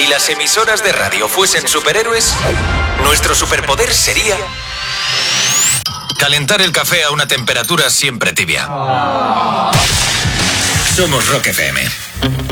las emisoras de radio fuesen superhéroes, nuestro superpoder sería calentar el café a una temperatura siempre tibia. Somos Rock FM.